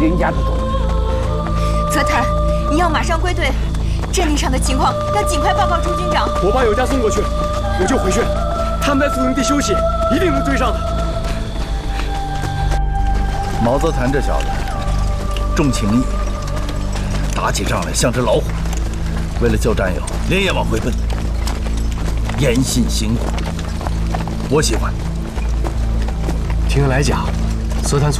兵家的多。 泽谭，你要马上归队，阵地上的情况要尽快报告朱军长。 我把有家送过去，我就回去。他们在宿营地休息，一定能追上的。 毛泽谭这小子重情义，打起仗来像只老虎，为了救战友，连夜往回奔，严信辛苦，我喜欢。 听人来讲，泽谭